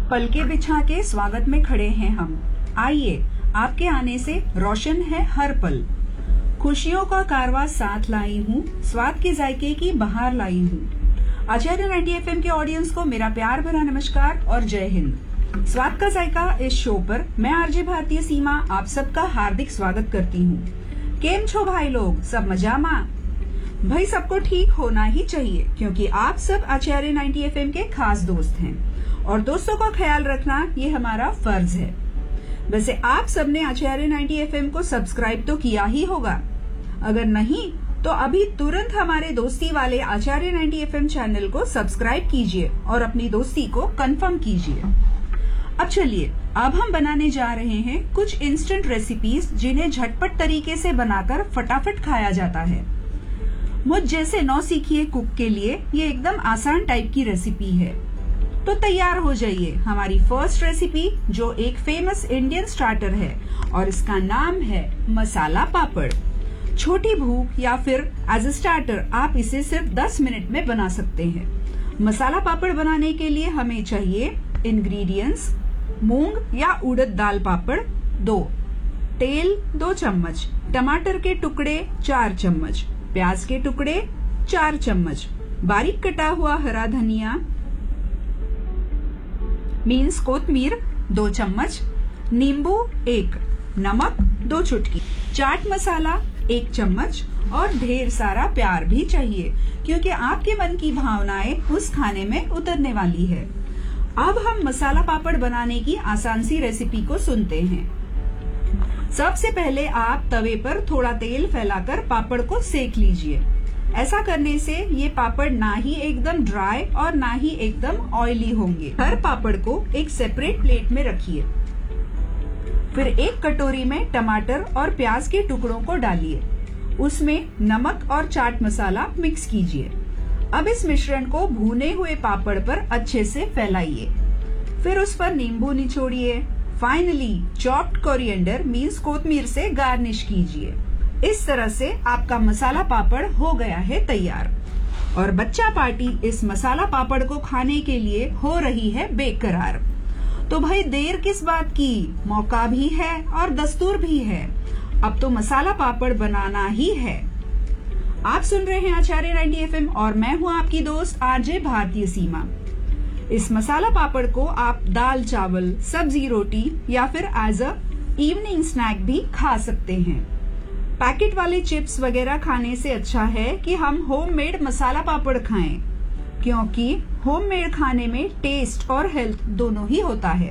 पलके बिछा के स्वागत में खड़े हैं हम। आइए, आपके आने से रोशन है हर पल। खुशियों का कारवां साथ लाई हूँ, स्वाद के जायके की बहार लाई हूँ। आचार्य 90 FM के ऑडियंस को मेरा प्यार भरा नमस्कार और जय हिंद। स्वाद का जायका इस शो पर मैं आरजे भारतीय सीमा आप सबका हार्दिक स्वागत करती हूँ। केम छो भाई लोग, सब मजामा? भाई सबको ठीक होना ही चाहिए, क्योंकि आप सब आचार्य 90 FM के खास दोस्त हैं और दोस्तों का ख्याल रखना ये हमारा फर्ज है। वैसे आप सबने आचार्य 90 FM को सब्सक्राइब तो किया ही होगा। अगर नहीं तो अभी तुरंत हमारे दोस्ती वाले आचार्य 90 FM चैनल को सब्सक्राइब कीजिए और अपनी दोस्ती को कंफर्म कीजिए। अब चलिए, अब हम बनाने जा रहे हैं कुछ इंस्टेंट रेसिपीज जिन्हें झटपट तरीके से बनाकर फटाफट खाया जाता है। मुझ जैसे नौसिखिए कुक के लिए ये एकदम आसान टाइप की रेसिपी है। तो तैयार हो जाइए हमारी फर्स्ट रेसिपी, जो एक फेमस इंडियन स्टार्टर है और इसका नाम है मसाला पापड़। छोटी भूख या फिर एज अ स्टार्टर आप इसे सिर्फ 10 मिनट में बना सकते हैं। मसाला पापड़ बनाने के लिए हमें चाहिए इंग्रेडिएंट्स: मूंग या उड़द दाल पापड़ 2, तेल 2 चम्मच, टमाटर के टुकड़े 4 चम्मच, प्याज के टुकड़े 4 चम्मच, बारीक कटा हुआ हरा धनिया मीन्स कोतमीर 2 चम्मच, नींबू 1, नमक 2 चुटकी, चाट मसाला 1 चम्मच और ढेर सारा प्यार भी चाहिए, क्योंकि आपके मन की भावनाएं उस खाने में उतरने वाली है। अब हम मसाला पापड़ बनाने की आसान सी रेसिपी को सुनते हैं। सबसे पहले आप तवे पर थोड़ा तेल फैलाकर पापड़ को सेक लीजिए। ऐसा करने से ये पापड़ ना ही एकदम ड्राई और ना ही एकदम ऑयली होंगे। हर पापड़ को एक सेपरेट प्लेट में रखिए। फिर एक कटोरी में टमाटर और प्याज के टुकड़ों को डालिए। उसमें नमक और चाट मसाला मिक्स कीजिए। अब इस मिश्रण को भुने हुए पापड़ पर अच्छे से फैलाइए। फिर उस पर नींबू निचोड़िए। फाइनली चॉप्ड कोरिएंडर मीन्स कोतमीर से गार्निश कीजिए। इस तरह से आपका मसाला पापड़ हो गया है तैयार और बच्चा पार्टी इस मसाला पापड़ को खाने के लिए हो रही है बेकरार। तो भाई देर किस बात की, मौका भी है और दस्तूर भी है। अब तो मसाला पापड़ बनाना ही है। आप सुन रहे हैं आचार्य 90 FM और मैं हूँ आपकी दोस्त आरजे भारतीय सीमा। इस मसाला पापड़ को आप दाल चावल, सब्जी रोटी या फिर एज अ इवनिंग स्नैक भी खा सकते हैं। पैकेट वाले चिप्स वगैरह खाने से अच्छा है कि हम होममेड मसाला पापड़ खाएं, क्योंकि होममेड खाने में टेस्ट और हेल्थ दोनों ही होता है।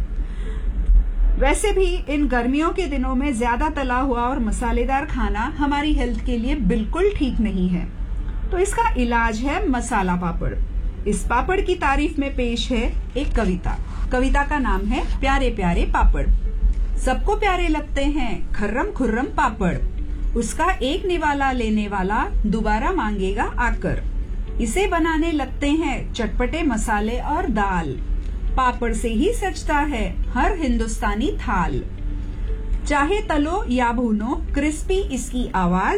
वैसे भी इन गर्मियों के दिनों में ज्यादा तला हुआ और मसालेदार खाना हमारी हेल्थ के लिए बिल्कुल ठीक नहीं है। तो इसका इलाज है मसाला पापड़। इस पापड़ की तारीफ में पेश है एक कविता। कविता का नाम है प्यारे प्यारे पापड़। सबको प्यारे लगते हैं खर्रम खुर्रम पापड़, उसका एक निवाला लेने वाला दोबारा मांगेगा आकर। इसे बनाने लगते हैं चटपटे मसाले और दाल, पापड़ से ही सजता है हर हिंदुस्तानी थाल। चाहे तलो या भूनो क्रिस्पी इसकी आवाज,